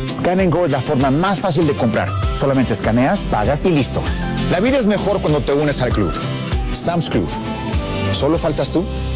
Scan & Go es la forma más fácil de comprar. Solamente escaneas, pagas y listo. La vida es mejor cuando te unes al club. Sam's Club. ¿Solo faltas tú?